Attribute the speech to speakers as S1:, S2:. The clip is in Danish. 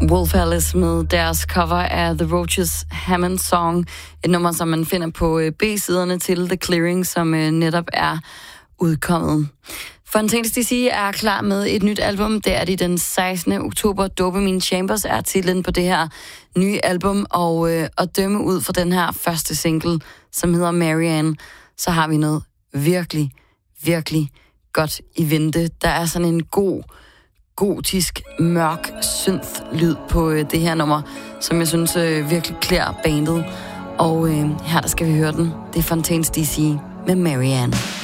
S1: Wolf Alice med deres cover af The Roaches' Hammond Song. Et nummer, som man finder på B-siderne til The Clearing, som netop er udkommet. Fontaine's DC er klar med et nyt album. Det er de den 16. oktober. Dopamine Chambers er titlen på det her nye album. Og at dømme ud fra den her første single, som hedder Marianne, så har vi noget virkelig, virkelig godt i vente. Der er sådan en god, gotisk, mørk synth-lyd på det her nummer, som jeg synes virkelig klæder bandet. Og her der skal vi høre den. Det er Fontaine's DC med Marianne.